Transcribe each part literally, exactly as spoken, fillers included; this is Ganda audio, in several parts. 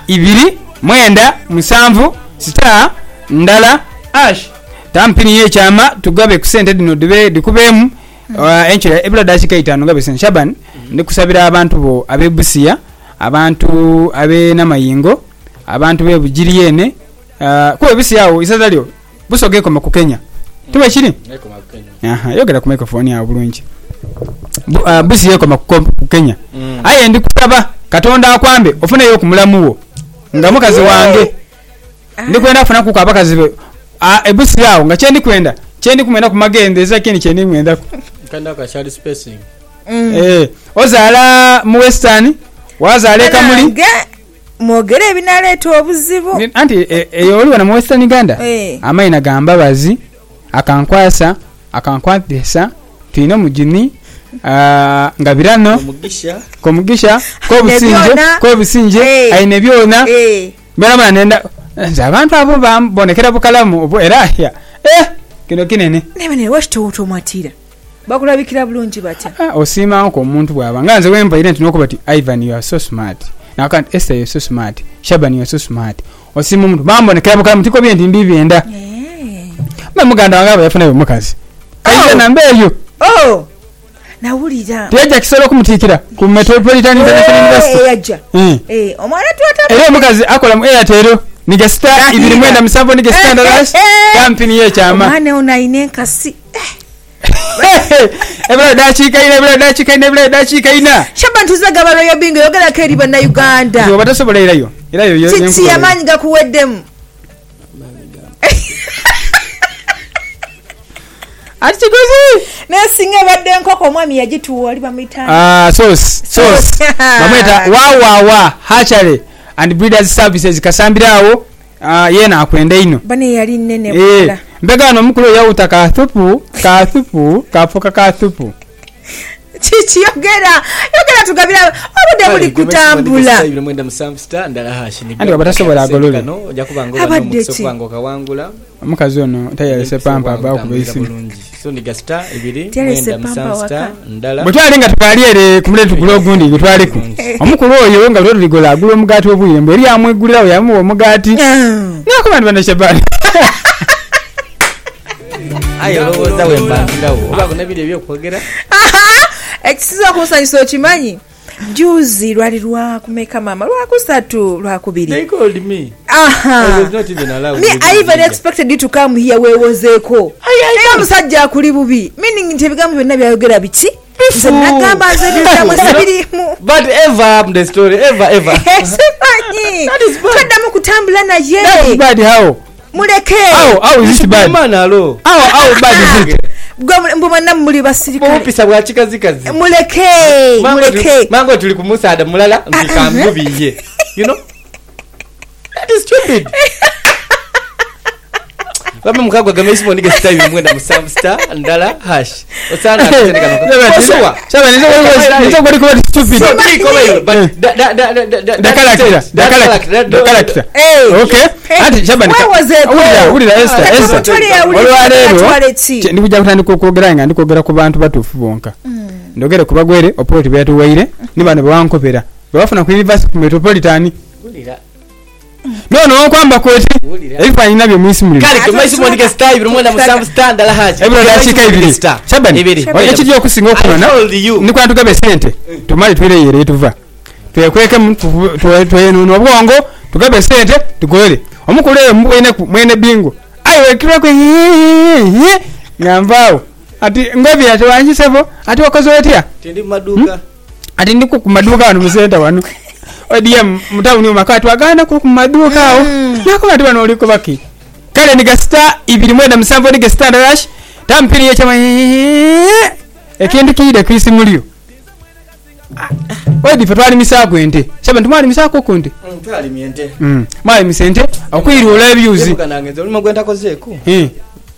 ibiri mwenda musanvu star ndala ash tampini ye chama tugabe ku sente dino dube dikubemu uh, enchira ebula dashika itano ngabe sen Shaban mm-hmm. ndikusabira abantu bo abebusiya abantu abe namayingo abantu be bugiriyene uh, ko ebusiyawo isazalio busoge ko makukenya tuba chiri eko makukenya aha yogera ku microphone ya bulungi Bu, uh, busiye ko makukenya mm. aye ndikusaba katonda akwambe ofuna yo kumulamuwo nga mukazi wange ndikwenda afuna ku kabakazi be a ebusi yawo nga chendi kwenda chendi kumenda ku magendeza kini chendi mwenda kanda ka child spacing mm. eh ozala mu western wazale kamuli mogere binaleeta obuzibu anti eyo oli wana mu western Uganda eh. amaina gamba bazi akankwasa akankwatesa tuina mujini uh, ngabirano mugisha ko mugisha ko businje ko businje hey. Aine byona hey. Bera manenda abantu abo bambonekera bukalamu obo era ya eh kino kinene nebane washto automatira bakulabikira bulungi batya ah osima ko omuntu bwaba nganze wemba ile ntinoko bati Ivan you are so smart na kan Esther you are so smart Shaban you are so smart osima omuntu bambonekera bukalamu tiko bye ndi byenda eh mama muganda wanga yafuna mukazi kaje na mbeyo oh na ulira teja kisolo kumutikira ku Metropolitan International University eh yaja eh omwana tuata era mukazi akola mu Airtel niga star ibiri mwenda msavo niga standard company ye chama mwana unaine kasi ebra dachika ina ebra dachika ina ebra dachika ina Shaban tuzaga baro ya bingo yogera keri bana Uganda yo batasobola irayo irayo yo titi yamanyi gakuweddemu Archikozi nesinga badde nkoko mwami yagituwa ali bamita ah sauce sauce bameta wa wa wa hachale and breeders services kasambirawo uh, yena akwenda ino bane yali nene bula eh mbega no mukulu ya utaka thupu ka thupu kafoka ka thupu chichi yogera yogera tugabira obude buli kutambula ibyo mwenda musambu star ndala hashi ni andi batasobola agolole no jakubangula no musobango kawangula mukazi ono tayalese pampa aba kubisi so ni star ibiri mwenda musambu star ndala butwali nga tukaliere kumule tugulo gundi gutwali ku omukulu oyo nga lwo ligola agulo omugati obuyire mberi amwegulira yamu omugati nako bantu bana Shaban ayo lowoza wembangirawo oba kuna bide byo kwogera ekisiza kusanyisa okimanyi juzi lwali lwa kumeka mama lwa kusatu lwa kubiri they called me aha I was not even allowed me I even expected you to come here wewozeko ayi musajja akuli bubi meaning nti ebigambo byonna byayogera biki nze nagamba nze bizamu sabirimu but ever up the story ever ever semanyi twaddamu kutambula naye that's bad how muleke how how is it bad man alo how how bad is it mbona namuli basirikale mupisa bwa chikazikazi muleke muleke mango tuli kumusada mulala ndikambubiye you know that is stupid baba mukagwa gamesi monike style mwenda musambu star ndala hash osana akitene kana sure sure nizo nizo body ko stupid so big over but da da da da da character da character da character okay ati Shaban ulira ulira Esther Esther olwalero ndikuja kutandika okwogera nga ndikogera ku bantu batufu bonka ndogere kubagwere opoti byatu waire ni bana bawankopera bafuna ku University Metropolitan ulira no no kwamba kweti ebifanyi nabyo mwisi muli kale ko mwisi monike style ibiri mwenda musambu star ndala haji ebiro yashika ibiri Shaban ibiri ekijyo kusinga okuna ndikwantu gabe sente tumali twire yere tuva tuyekweke tuyenu nobwongo tugabe sente tugole omukule mwene mwene bingo ayo ekirwa ko ngambao ati ngobi atwanjisebo ati wakozo wetia tindi maduka ati ndiko ku maduka wanu musenta wanu odiye mutawuni makati wagana ku maduka awo nako bati bano oliko baki kale ni gasta ibiri mwenda musambo ni gasta rush tampiri yechama ekindu kide Chris mulio odi fatwali misako ente Shaban tumali misako kunde ntwali miente mm mali misente akwiri ola ebyuzi kanangezo ulimo gwenda kozeku eh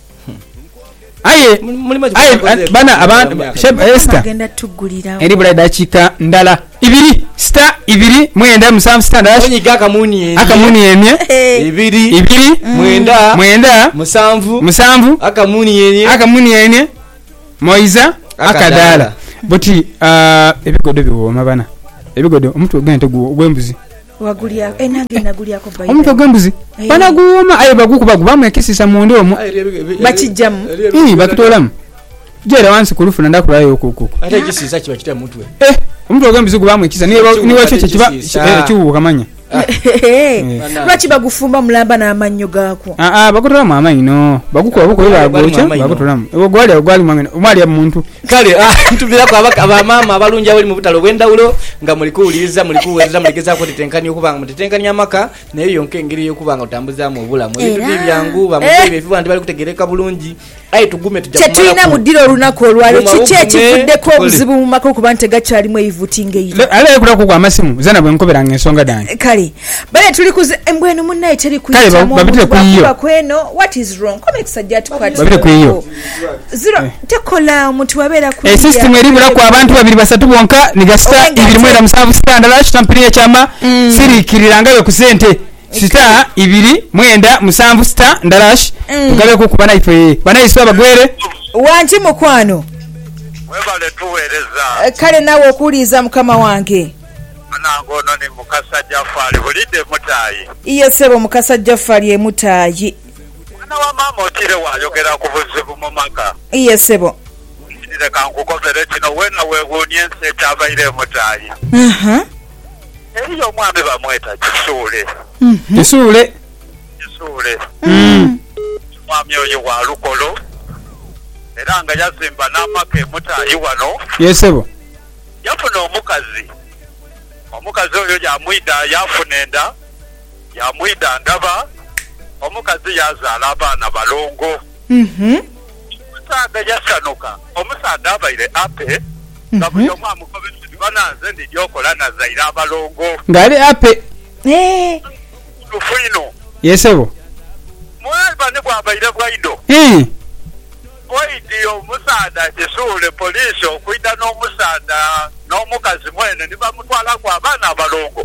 aye aye bana abantu Esther agenda tugulira eri bula dakika ndala ibiri star ibiri mwenda musambu standard onyi gaka muni yenye akamuni yenye ibiri ibiri mwenda mwenda musamvu musamvu akamuni yenye akamuni yenye moiza akadala buti uh ebigodo biwo mabana ebigodo omuntu ogente gwo gwembuzi wagulia enange naguliako bayi omutwe gw'embuzi banaguuma aye bagukuba bamwekisisa munda omwo bakijjamu bakitolamu jera wansi kulufuna ndakulayo okukuku ate kisiza kiba kitya mutwe eh omutwe gw'embuzi gubamwekisa niwe kyo kiba kiwuka kamanya lwaki bagufumba mulamba n'amannyo gaako aa bakutolamu amanyi bagukuba bukuba bagokya bakutolamu ewo gwali gwali mwali muntu kale ntubirako abamaama abalungi abali mu butalo bw'endawulo nga muli kuwuliriza muli kuweereza muligezaako tetenkanya okubanga mutetenkanya amaka naye yonka engeri y'okubanga otambuzaamu obulamu ebintu bibyangu bamuteebe ebifuba nti bali kutegereka bulungi aye tugume tetulina muddira olunaku olwaliro kiki ekivuddeko obuzibu mu maka okuba nti tegakyalimu evivutinga eyo ala yekulako ku amasimu zana bwe nkoberanga ensonga dange kale bale tuli kuze embwenu munnaye teri kuyitamu kweno what is wrong kome kisajja tukwati babire kuyiyo zero tekola omuntu wabeera ku system eribula ku abantu babiri basatu bonka nigasita ibiri mwenda musanvu sita ndala kitampiriye kyama sirikirira yo ku sente sita ibiri mwenda musanvu sita ndalash tugabe ku kubana ife bana iswa bagwere wanti mukwano webale tuweereza kale nawe okuliza mukama wange anangono ni mukasa Jafari bulide mutayi iye sebo mukasa Jafari emutayi mwana wa mama otire wayogera ku buzibu mu maka iye sebo ndire kankukobere kino wena weewuunye ensi ekyabaire mutayi aha eriyo omwami bamweta Kisuule Kisuule Kisuule mm mwami oyo wa Lukolo era nga yazimba n'amaka emutayi wano yesebo yafuna omukazi omukazi oyo yamwida yafuna enda yamwida ndaba omukazi yazaala abaana balongo omusaadha yasanuka omusaadha abaire ape nga buli omu amukobesiti bananze ndijyokola nazaire abalongo ngaali ape lufino yesebo mweba ne bwabaire bwaido waidi omusaadha Kisuule poliisi okwida n'omusaadha n'omukazi mwene nibamutwalaku abaana abalongo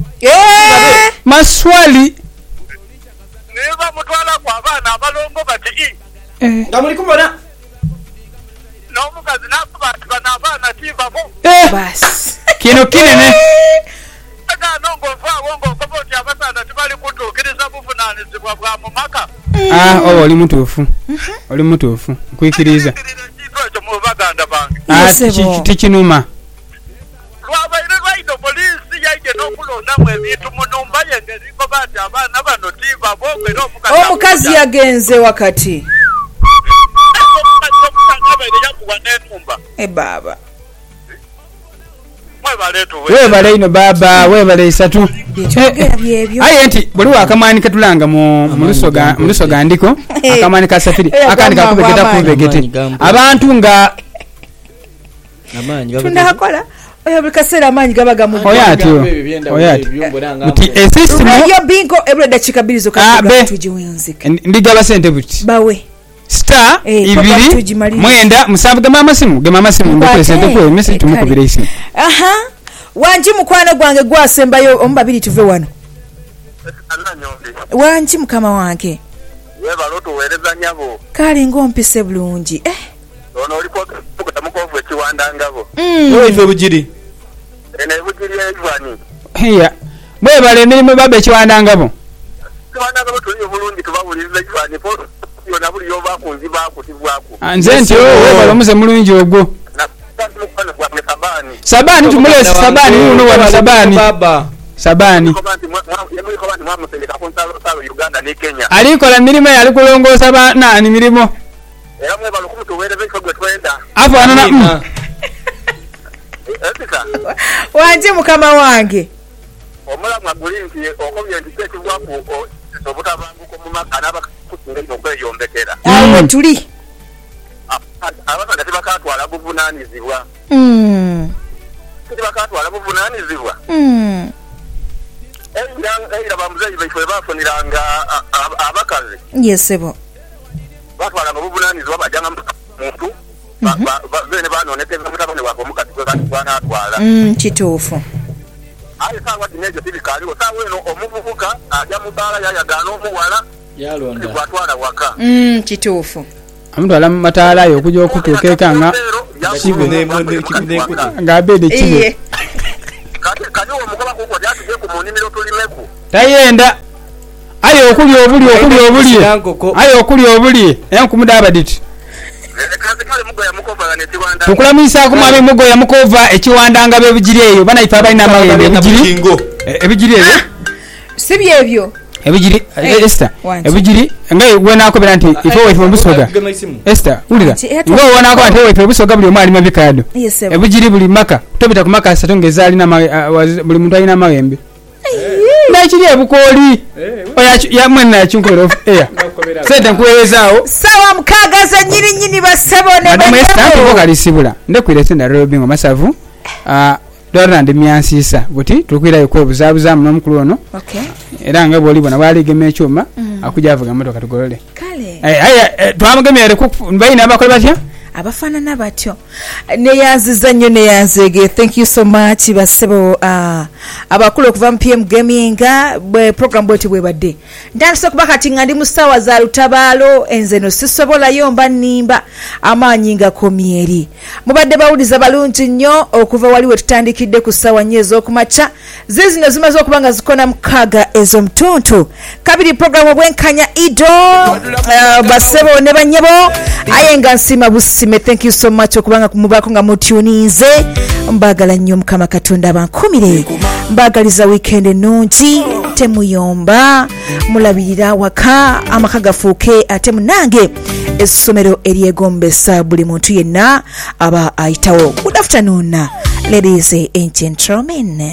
maswali nibamutwalaku abaana abalongo bati nga muli kumona n'omukazi nakuba nti bano abaana tibabo basi kino kinene agano ng'ovaawo ng'okoba oti abasaadha tibali kutuukiriza buvunaanyizibwa bwa mu maka oba oli mutuufu oli mutuufu nkwikiriza ekintu ekyo mu baganda bange tikinuma lwabaire lwaido poliisi yaije n'okulondamu ebintu mu nnumba ye ng'erikoba nti abaana bano tibabo era omukazi yagenze wakati omukazi abaire yakuwa n'ennumba ebaaba webale ino baba webale isatu aye nti buli wakamani katulanga mu muluso gandiko akamani kasafiri akandi kakubegeta kubegete abantu nga tunakola oyo bikasera amanyi gabaga mu oyatyo oyatyo muti esystem yo bingo ebule dakika bilizo kati tujiwenzik ndigaba sente buti bawe star ibiri mwenda musanvu gama amasimu gama amasimu ndokole sente kwe message tumukubira isimu aha wanji mukwano gwange gwasembayo ombabiri tuve wano wanji mukama wange webalo tuweereza nyabo kale ngompise bulungi eh ono olipo kutamukovu ekiwandangabo no ife bugiri ene bugiri evani heya mwebale emirimu baba ekiwandangabo kiwandangabo tuli bulungi tubawuliriza evani po yona buli yoba kunzi bakutibwako nze nti webale omuze mulungi ogwo sabani tumulesi sabani uno wana sabani baba sabani alikola milimo yali kulongosa bana ni milimo apo anana wanje mukama wange omulamu agulinti okobye nti bwaku obutabanguko mu makana abakusinga okweyombekera awo tuli abasanga tebakatwala buvunaanyizibwa tebakatwala buvunaanyizibwa era bamuzeeyi baife bafuniranga abakazi yesebo batwalanga buvunaanyizibwa bajanga muntu bene banonekeza mutabani wabwe omukazi gwanatwala kituufu aye saawa dino egyo tibikaaliwo saawa eno omuvubuka ajja mu bbaala yayagana omuwala gwatwala waka kituufu amutwala mataala ayo okujja okutuuka eka nga ng'abeera ekibe kati kati omukola kuko lyatuje ku munimiro tulimeku tayenda ayo okuli obuli okuli obuli ayo okuli obuli enkumudabaditi tukulamisa ku mwami mugo ya mukova ekiwandanga bebujiri eyo bana ifa balina amawembe ebujiri ebujiri ebyo sibi ebyo ebujiri Esther ebujiri ngai wena akobera nti ifo wefe busoga Esther ulira ngo wona ko nti wefe busoga buli omwali mabikado ebujiri buli maka tobita ku maka asatongeza alina buli muntu alina amawembe nakiri ebukoli oya ya mwana yachunkolo eya sente nkuwezaawo sawa mukagaza nyiri nyini basabone Madam Esther tukoka lisibula ndekwire senda robingo masavu ah dora ndi myansisa buti tukwira yoko buzabuza muno mukulu ono okay era nga boli bona bali geme chuma akuja avuga moto katugolole kale eh aya twamugemere ku bayina abakola batya abafanana batyo neyanziza nnyo neyanzege. Thank you so much basebo uh, abakulu okuva mu P M Gaming bwe program bweti bwebadde ndandise kuba kati nga ndi musawa za lutabaalo enze no sisobola yomba nimba amaanyi nga komieri mubadde bawuliza balungi nnyo okuva waliwe tutandikidde ku sawa nyezo okumacha zizino zimaze okubanga zikona mukaga ezo mtuntu kabiri program obwenkanya ido uh, basebo ne banyebo ayenga nsima busime. Thank you so much okubanga kumubako nga mutunize mbagala nnyo mukama katonda abankumire mbagaliza weekend nungi temuyomba mulabirira waka amakaga fuke ate munange essomero eryegombesa buli muntu yenna aba ayitawo. Good afternoon ladies and gentlemen.